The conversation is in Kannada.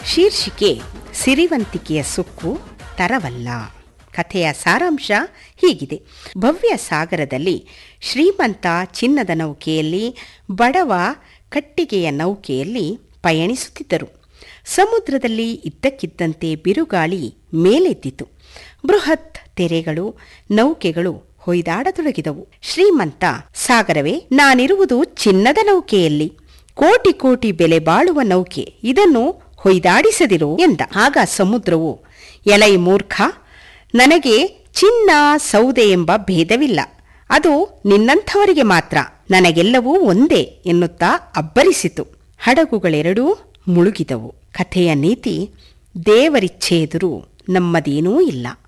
ಶೀರ್ಷಿಕೆ ಸಿರಿವಂತಿಕೆಯ ಸುಕ್ಕು ತರವಲ್ಲ. ಕಥೆಯ ಸಾರಾಂಶ ಹೀಗಿದೆ. ಭವ್ಯ ಸಾಗರದಲ್ಲಿ ಶ್ರೀಮಂತ ಚಿನ್ನದ ನೌಕೆಯಲ್ಲಿ, ಬಡವ ಕಟ್ಟಿಗೆಯ ನೌಕೆಯಲ್ಲಿ ಪಯಣಿಸುತ್ತಿದ್ದರು. ಸಮುದ್ರದಲ್ಲಿ ಇದ್ದಕ್ಕಿದ್ದಂತೆ ಬಿರುಗಾಳಿ ಮೇಲೆದ್ದಿತು. ಬೃಹತ್ ತೆರೆಗಳು, ನೌಕೆಗಳು ಹೊಯ್ದಾಡತೊಡಗಿದವು. ಶ್ರೀಮಂತ, ಸಾಗರವೇ, ನಾನಿರುವುದು ಚಿನ್ನದ ನೌಕೆಯಲ್ಲಿ, ಕೋಟಿ ಕೋಟಿ ಬೆಲೆ ಬಾಳುವ ನೌಕೆ, ಇದನ್ನು ಹೊಯ್ದಾಡಿಸದಿರು ಎಂದ. ಆಗ ಸಮುದ್ರವು, ಎಲೈ ಮೂರ್ಖ, ನನಗೆ ಚಿನ್ನ ಸೌದೆ ಎಂಬ ಭೇದವಿಲ್ಲ, ಅದು ನಿನ್ನಂಥವರಿಗೆ ಮಾತ್ರ, ನನಗೆಲ್ಲವೂ ಒಂದೇ ಎನ್ನುತ್ತಾ ಅಬ್ಬರಿಸಿತು. ಹಡಗುಗಳೆರಡೂ ಮುಳುಗಿದವು. ಕಥೆಯ ನೀತಿ: ದೇವರಿಚ್ಛೆ ಎದುರು ನಮ್ಮದೇನೂ ಇಲ್ಲ.